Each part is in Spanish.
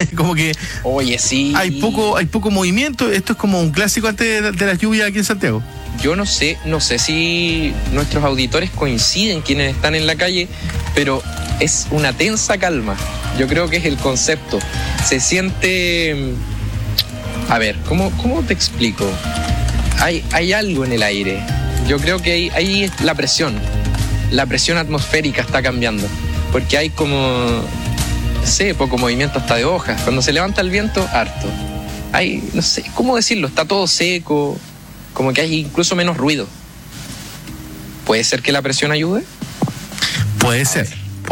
Como que Oye, sí. hay poco movimiento. Esto es como un clásico antes de las lluvias aquí en Santiago. Yo no sé si nuestros auditores coinciden quienes están en la calle, pero es una tensa calma. Yo creo que es el concepto. Se siente... A ver, ¿cómo te explico? Hay algo en el aire. Yo creo que ahí es la presión. La presión atmosférica está cambiando. Porque hay como... No sé, poco movimiento hasta de hojas. Cuando se levanta el viento, harto. Hay, no sé, ¿cómo decirlo? Está todo seco. Como que hay incluso menos ruido. ¿Puede ser que la presión ayude? Puede ser.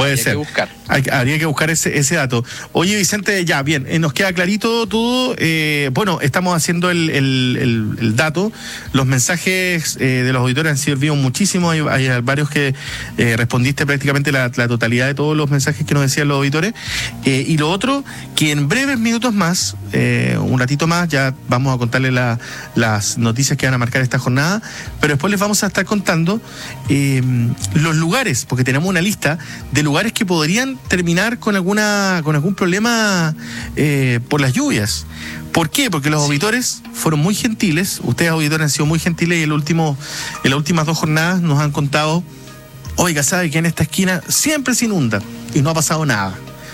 Habría que buscar ese dato. Oye, Vicente, ya, bien, nos queda clarito todo. Bueno, estamos haciendo el dato. Los mensajes de los auditores han servido muchísimo. Hay varios que respondiste prácticamente la totalidad de todos los mensajes que nos decían los auditores. Y lo otro, que en breves minutos más, un ratito más, ya vamos a contarles las noticias que van a marcar esta jornada, pero después les vamos a estar contando los lugares, porque tenemos una lista de lugares que podrían terminar con algún problema por las lluvias. ¿Por qué? Porque los auditores fueron muy gentiles. Ustedes, auditores, han sido muy gentiles y en las últimas 2 jornadas nos han contado: oiga, ¿sabe que en esta esquina siempre se inunda y no ha pasado nada?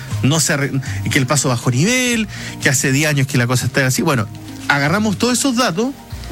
Que el paso bajo nivel, que hace 10 años que la cosa está así. Bueno, agarramos todos esos datos,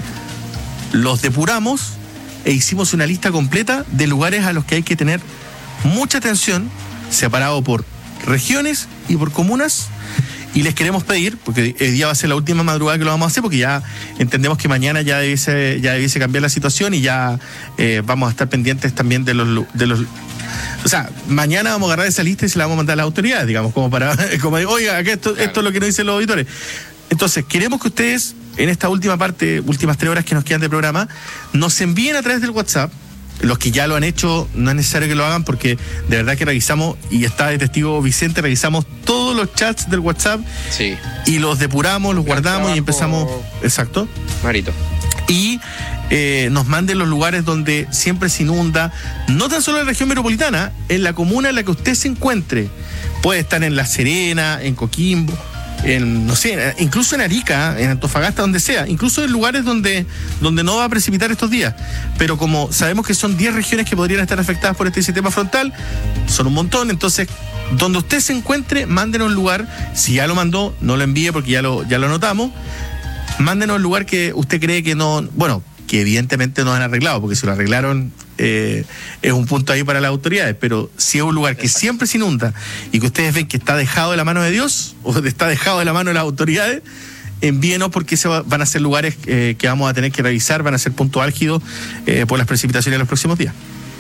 los depuramos e hicimos una lista completa de lugares a los que hay que tener mucha atención, separado por regiones y por comunas. Y les queremos pedir, porque hoy día va a ser la última madrugada que lo vamos a hacer, porque ya entendemos que mañana ya debiese cambiar la situación y ya vamos a estar pendientes también de los o sea, mañana vamos a agarrar esa lista y se la vamos a mandar a las autoridades, digamos, como oiga, aquí esto es lo que nos dicen los auditores. Entonces, queremos que ustedes, en esta últimas 3 horas que nos quedan de programa, nos envíen a través del WhatsApp. Los que ya lo han hecho, no es necesario que lo hagan, porque de verdad que revisamos, y está de testigo Vicente, revisamos todos los chats del WhatsApp. Sí. Y los depuramos, los guardamos y empezamos. Exacto. Marito. Y nos manden los lugares donde siempre se inunda, no tan solo en la región metropolitana, en la comuna en la que usted se encuentre. Puede estar en La Serena, en Coquimbo, no sé, incluso en Arica, en Antofagasta, donde sea, incluso en lugares donde no va a precipitar estos días. Pero como sabemos que son 10 regiones que podrían estar afectadas por este sistema frontal, son un montón. Entonces, donde usted se encuentre, mándenos un lugar. Si ya lo mandó, no lo envíe porque ya lo anotamos. Mándenos el lugar que usted cree que no, bueno, que evidentemente no han arreglado, porque si lo arreglaron es un punto ahí para las autoridades, pero si es un lugar que siempre se inunda y que ustedes ven que está dejado de la mano de Dios o está dejado de la mano de las autoridades, envíenos, porque van a ser lugares que vamos a tener que revisar, van a ser puntos álgidos por las precipitaciones en los próximos días.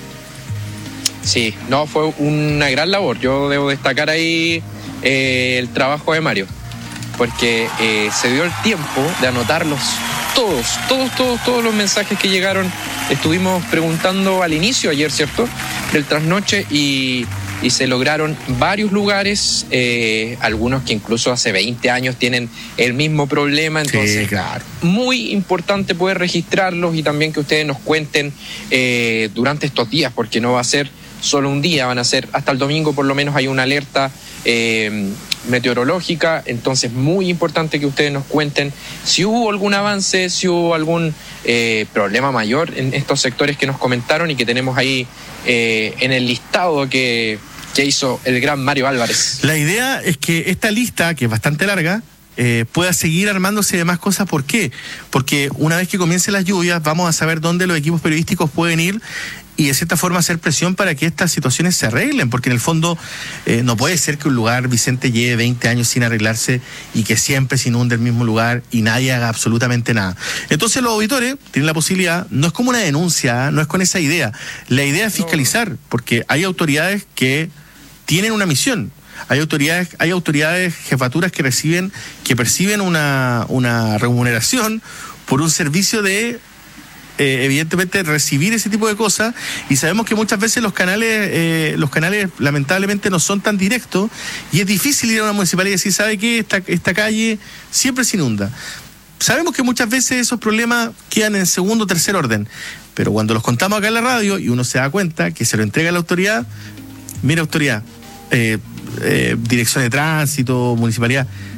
Sí, no, fue una gran labor. Yo debo destacar ahí el trabajo de Mario, porque se dio el tiempo de anotarlos todos los mensajes que llegaron. Estuvimos preguntando al inicio ayer, ¿cierto?, del trasnoche, y se lograron varios lugares, algunos que incluso hace 20 años tienen el mismo problema. Entonces, sí, claro, muy importante poder registrarlos y también que ustedes nos cuenten durante estos días, porque no va a ser solo un día, van a ser hasta el domingo. Por lo menos hay una alerta meteorológica. Entonces, muy importante que ustedes nos cuenten si hubo algún avance, si hubo algún problema mayor en estos sectores que nos comentaron y que tenemos ahí en el listado que hizo el gran Mario Álvarez. La idea es que esta lista, que es bastante larga, pueda seguir armándose de más cosas. ¿Por qué? Porque una vez que comiencen las lluvias, vamos a saber dónde los equipos periodísticos pueden ir y de cierta forma hacer presión para que estas situaciones se arreglen, porque en el fondo no puede ser que un lugar, Vicente, lleve 20 años sin arreglarse y que siempre se inunde el mismo lugar y nadie haga absolutamente nada. Entonces los auditores tienen la posibilidad, no es como una denuncia, no es con esa idea, la idea es fiscalizar, porque hay autoridades que tienen una misión. Hay autoridades, jefaturas que perciben una remuneración por un servicio de evidentemente recibir ese tipo de cosas, y sabemos que muchas veces los canales lamentablemente no son tan directos y es difícil ir a una municipalidad y decir, ¿sabe qué? Esta calle siempre se inunda. Sabemos que muchas veces esos problemas quedan en segundo o tercer orden, pero cuando los contamos acá en la radio y uno se da cuenta que se lo entrega a la autoridad, mira, autoridad, dirección de tránsito, municipalidad,